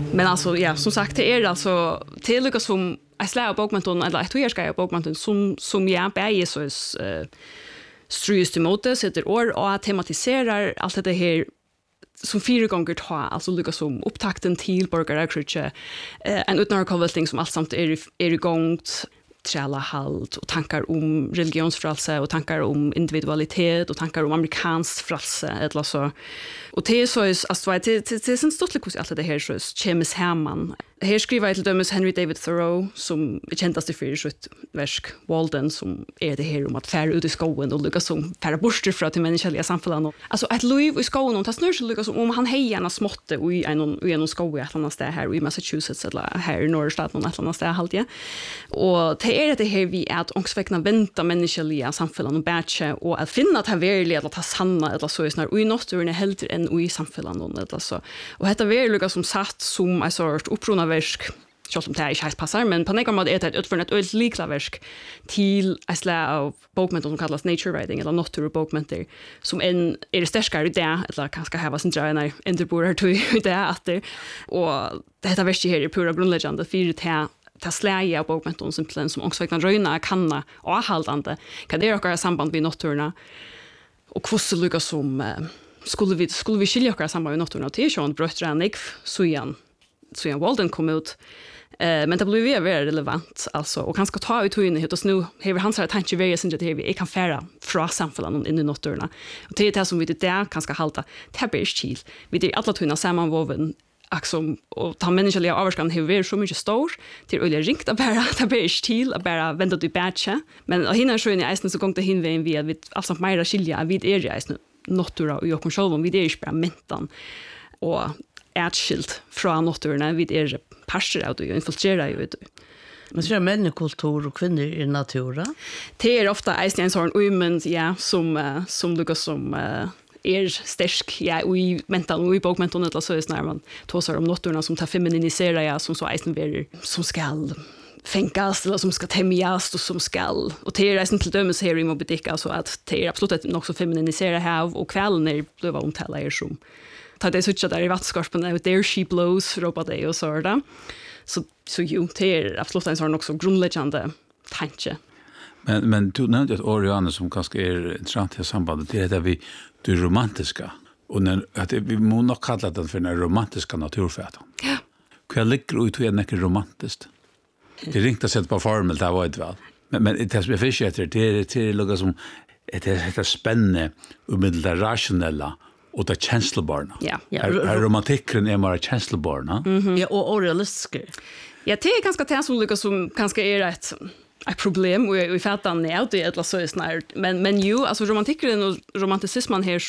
Men alltså ja, som sagt det är alltså till lucka som jag slår bokmenton eller jag tror jag ska bokmenton som jag bäger så strys till mot sätter år och tematiserar allt det här som 4 gånger ta alltså lucka som upptakten till borgarkrutche en utnarkovelting som allt samt är igång träla halt och tankar om religionsfrälse och tankar om individualitet och tankar om amerikansk frälse eller så och det är så alltså det är sen stort liksom allt det här så James Herman här skriver till dömes Henry David Thoreau som käntas för sitt verk Walden som är det här om att färra ut i skogen och lyckas som färra bort från till mänskliga samhällen alltså ett liv i skogen och ta snurr så lyckas om han hejarna småtte i en skog ett annat ställe här i Massachusetts eller här i norrstaten ett annat ställe halt ja och det är det här vi att ångsväckna vänta mänskliga samhällen och bättre och att finna att han verkligen eller ta sanna eller så är snar och i naturen är helt än i samhällen eller så och detta verkligen som satt som en sort upprona verk så som det är inte passar men på något sätt är det utförligt ett likla verk till ett slag av bokmentor som kallas nature writing eller naturbokmentor som är det starkare det eller kanske ha sin dröjnar interborar till det att det och detta verk här är pura grundläggande för det ta släge av bokmenton som också kan röna kanna och hållande kan det också samband med naturna och hur så lyckas som skulle vi skilja oss samband med naturna till Sean Brötranik så igen Walden kom ut men det blev ju väldigt relevant alltså och kanske ta ut in hit och nu har han så här tanke very sin det vi kan färra från samhällen in i naturna och det är det som vi det där kanske halta tabbers chill vi det alla tunna sammanwoven axom och ta mänskliga avskan hur är så mycket stor till öliga ringt att bara ta bäst till att bara vänta till batcha men hinner så in i isen så gång det hinner vi vid alltså mer skilja vid är ju isen natura och jag kan själv om vi det är experimentan och skilt från naturen vid är pastor out och infiltrerar ju vet du. Men så är människokultur och kvinnor i naturen. Det är ofta isen en sån women ja som Lucas som stark ja i mental och i bokmenton eller så är när man tåsar om naturna som tar femininisera ja som så isen ver som skall fänkas eller som ska tämjas och som skall och det är inte till dömes här i Moby alltså att det är absolut nog så femininisera här och kvällen när det var omtala som ta det så där i vattskorpen där there she blows ropa det och så där så ju det är absolut en sån också grundläggande tanke. Men du nämnde att Oriana som kanske är intressant i sambandet det är vi det romantiska och att vi må nog kalla det för den romantiska naturfätan. Ja. Hur ligger ut hur det är romantiskt? Det ringte sett på formel där var det väl. Men det som är fiskar det är något som det är spännande och med det rationella och det känslobarna. Ja. Romantiken är mer känslobarna. Ja, och realistisk. Ja, det är ganska tänsoliga som kanske är ett problem och vi fattar ner det eller så är snart men ju alltså romantiken och romanticismen här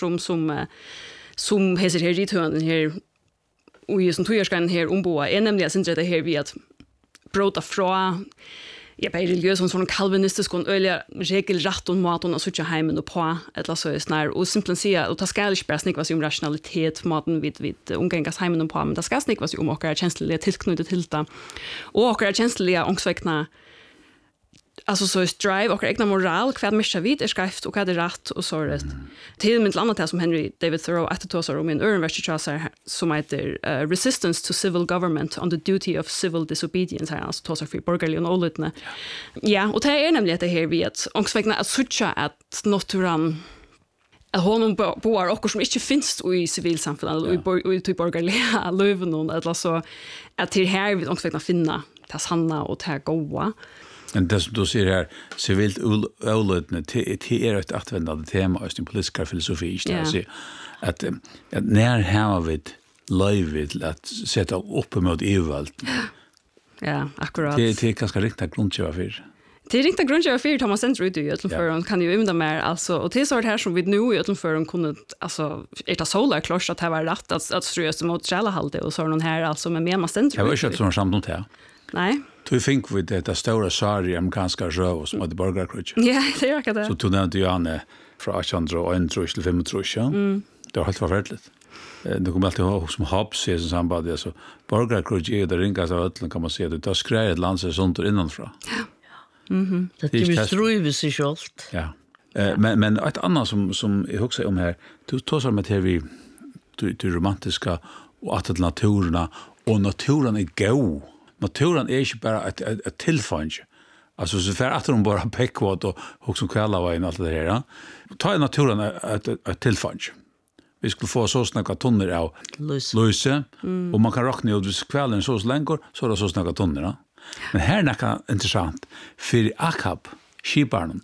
som heter här ritualen här och ju som tror jag ska här omboa är nämligen syns det här vi att bråta från ja, bei religiös och sån kalvinistisk och öliga regelrätt och maten och så hemmen och på eller så är snar och simpelt och ta ska inte bara snacka om rationalitet maten vid umgängas hemmen och på men det ska snacka om och känsliga tillknutet till det och känsliga ångsväckna alltså så drive och egna moral kvad mischa vid är skrift och hade rätt och så rätt till med annat som Henry David Thoreau att ta så om en universitet som heter Resistance to Civil Government on the Duty of Civil Disobedience här alltså tar för borgerliga och olutna ja och det är nämligen det här vi att ångsväckna att sucha att naturen att honom boar och som inte finns i civilsamhället och i borgerliga löven eller så att till här vi ångsväckna finna tas hanna och ta goa. Men det som du ser här, civilt olödne, det är ett användande tema i den politiska filosofi. Att när har vi löjligt att sätta upp emot EU-valt? Ja, akkurat. Det är ganska riktigt grundtjöva för. Det är riktigt grundtjöva för Thomas Center ut i Göteborg kan ju ymda mer. Alltså, och det är så här som vi nu i Göteborg kunde, alltså, ett av solar klart att det var rätt att strösa mot källarhalde och så någon här, alltså, med Thomas Center. Jag var köpt som samt om det. Nej. Du fink vi det stora sarri amerikanska röv som hade borgarkrutch. Ja, det är verkligen det. Så tog nämnde jag Anne från 1801 till 25. Det var helt förfärligt. Det kommer alltid ihåg som Hobbes i samband så borgarkrutch är det ringas av ödlen kan man säga det skräd landet sånt innanfra. Ja. Det är ju strövis sig själv. Ja. Men ett annat som jag också om här du tar med här vi det romantiska och att naturerna Och naturen är god. Naturen är inte bara ett tillfång. Alltså så för att de bara pekvåt och också kvälla var in allt det här. Ta naturen ett tillfång. Vi skulle få så snacka tonner av lyse och man kan räkna ut vis kvällen så länge så det så snacka tonner. Ja. Men här är det intressant för Akab skibarnen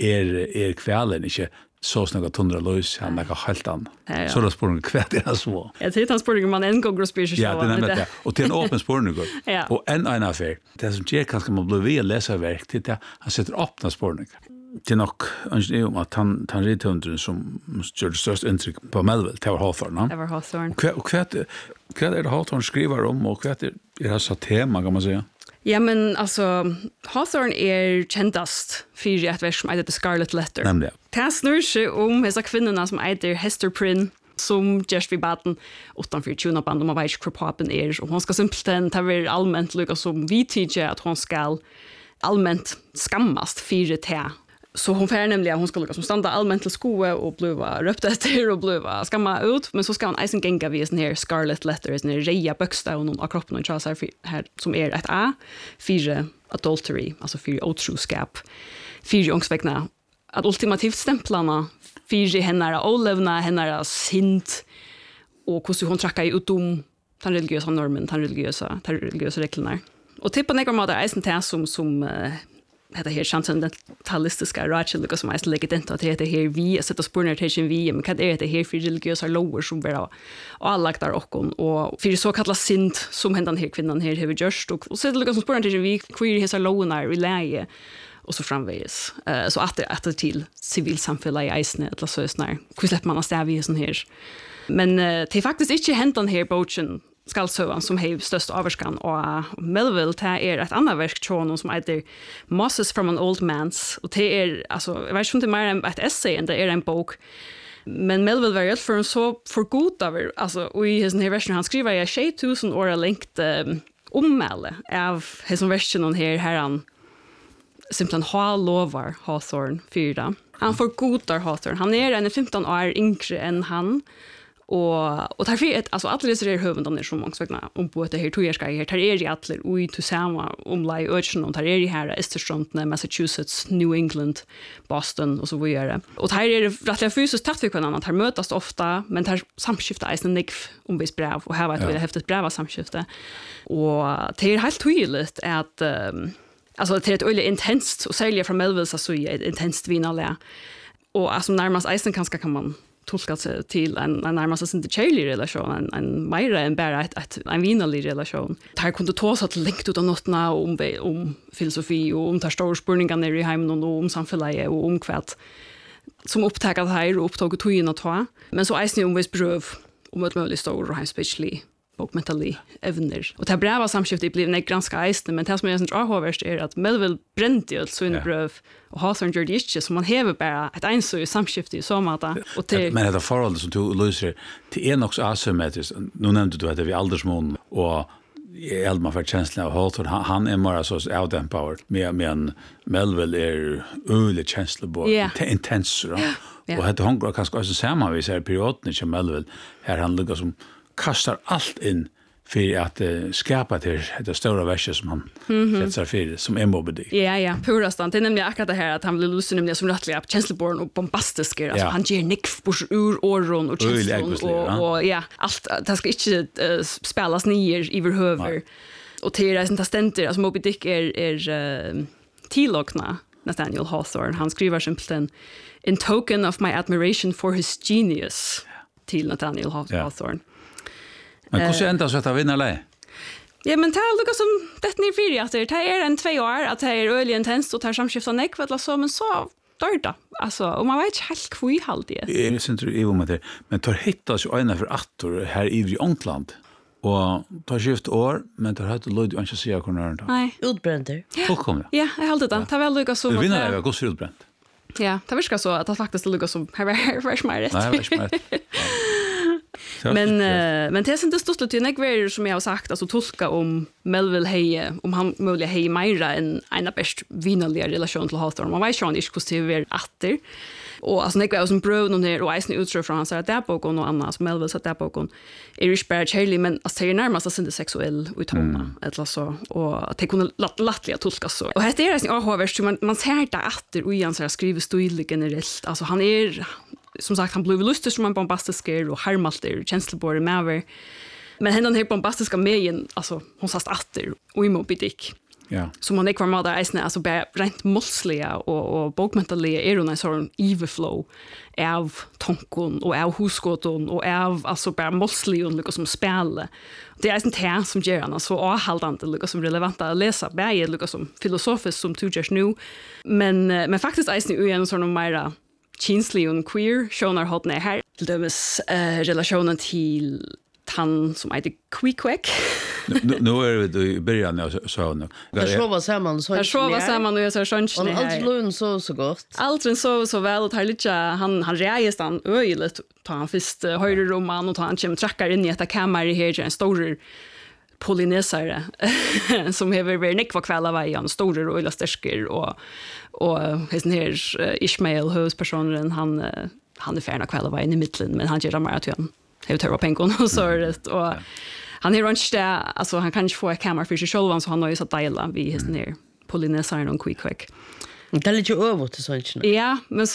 är kvällen inte så snacka tonner lys han är helt an. Så då spår en kväll så. Jag tycker han spår man en gång spyr så. Ja, det är det. Och till en öppen spårning. Och en affär. Det som ger kanske man blir väl läsa verk till det han sätter öppna spårning. Det är nog om att han rithunden som gör det största intryck på Melville, det var Hawthorne. Det var Hawthorne. Och vad är det Hawthorne skriver om och vad är det så tema kan man säga? Ja, men alltså Hawthorne är kändast för ett vers som heter The Scarlet Letter. Nämligen. Det snurrar sig om dessa kvinnorna som heter Hester Prynne som görs vid baden utanför tjunaband och man vet inte hur papen är. Och hon ska simpelthen ta väl allmänt lycka som vi tycker att hon ska allmänt skammast för det. Så hon får nämligen hon ska lucka som standa allmänt till skoe och bliva röpt efter och bliva skamma ut men så ska hon eisen gänga vid sån här Scarlet Letter sån här reja böksta och någon av kroppen och chasar här som är ett A för adultery alltså för otroskap för ångsvägna att ultimativt stämplarna för henne olevna henne sint och hur hon trackar ut den religiösa normen den religiösa reglerna och tippa några mått eisen till som det här transcendentalistiska Rachel som är så legit att det här vi sätter spårningar till vi men vad är det här för religiösa lower som bara alla där och för så kallat synd som händan här kvinnan här har gjort och så det som spårningar till vi queer hesa lower relay och så framvägs så att till civilsamhälle i isen eller så snär hur släpper man att vi sån här men det är faktiskt inte händan här bochen skallsövan som har störst avskan och Melville det är ett annat verk från som heter Mosses from an Old Man's och det är alltså jag vet inte mer än ett essay än det är en bok men Melville var för en så för god över alltså och i hans version han skriver jag 6000 år längt ommäle av hans version här han simpelthen lovar Hawthorne 4. Han får godar Hawthorne. Han är en 15 år yngre än han. Och därför är alltså alla dessa huvudar som mångsvägna om på det här tojerska här tar är i alla oj till samma om lai öchen och tar är i här Österströmmen Massachusetts New England Boston och så vidare och här är det rättliga fysiskt tatt vi kan att här mötas ofta men här samskifta är en nick om vi brev och här var det häftigt brev av samskifte och det är helt tydligt att alltså det är ett öle intensivt och sälja från Melville så är ett intensivt vinale och alltså närmast isen kanske kan man tolka sig till en närmast en chailig relation en mer än bara en vinnerlig relation. Det kunde ta sig till längt ut av nottna om filosofi och om tar stora spurningar i hemmen och om samhället och om kvätt som upptäcker det här och upptag och tog att ta. Men så är det om vis bröv om ett möjligt stor och hemspecially bokmentally evner. Och det här breva samskiftet blev ganska eisne, men det som är en avhåverst är att Melville brände ju så in bröv och Hawthorne gjorde inte, så man hever bara ett ensöj samskifte i så mata. Men det här förhållet som du löser, det är också asymmetriskt. Nu nämnde du att det är vid aldersmån och Elma för känslan av Hawthorne, han är bara så out-empowered, men Melville är öligt känslobar, intens. Och det hon kanske också samma vis här perioden i Melville, här han lyckas som kastar allt in för att skapa till det stora verset som han sätter för som är mobbig. Ja, purastan. Det är nämligen akkurat det här att han vill lusta nämligen som rättliga känsloborn och bombastisk. Alltså han ger nick ur oron och känslor och ja, allt det ska inte spelas ner över huvud. Och till det som stenter alltså Moby Dick är tillokna Nathaniel Hawthorne. Han skriver simpelt in token of my admiration for his genius till Nathaniel Hawthorne. Men hur ända så att han vinner lä? Ja, men det är lika som det ni fyra att det är en 2 år att det är öligen intensivt och tar samskifta nekväll så men så dörda. Alltså, och man vet helt kvui halvdige. Jag syns inte om det, men tar hittas ju ena för attor här i Ångland. Och tar skift år, men tar hade lod ju inte säga kunna. Nej, utbränder. Fullkomligt. Ja, jag hade det. Det väl lika så. Det vinner jag går utbränt. Ja, det verkar så att det faktiskt lukar som här var smart. Nej, var smart. Men det är inte stort lite nägver som jag har sagt alltså tolka om Melville Heye om han möjliga Heye Myra en av bäst vinaliga relation till Hawthorne. Man vet ju inte hur det är åter. Och alltså nägver som bröd och ner och isen utströ från hans där boken och annars Melville så där boken är ju spärr Charlie men alltså det är närmast att synda sexuell utona eller så och det kunde lättliga tolka så. Och det är ju AHVs man ser det åter och igen så skriver stil generellt. Alltså han är som sagt han blev lustig som en bombastisk och harmalter känsloborre med men henne här bombastiska mejen alltså hon sa åter och i Moby Dick. Ja. Så man ekvar med där isne alltså bara rent målsliga och bokmentaliga är en sån overflow av tankon och av huskoton och av alltså bara målsliga och liksom spela. Det är inte det som gör han så avhållande liksom relevanta att läsa bäge liksom filosofiskt som du just nu men faktiskt isne är en sån mera chinslig och queer shonar hot när här till dömes relationen till han som heter Quick. Nu är det i början av så. Jag sova samman så. Jag sova samman och jag så sjönchen här. Allt lön så gott. Allt så väl och tar lite han reagerar han öjligt tar han först höjre roman och tar han kommer trackar in i ett kammare här en stor polynesare som har varit nekva kvällar varje en stor och elastiker och hesten här Ishmael huvudpersonen han är färna kvällar varje i mitten men han gör det mer att han har törva pengar och så det och han är runt där alltså han kan inte få ett kamera för sig själv så han har ju så dela vi hesten här polynesaren och quick. Det är lite över till sånt. Ja, men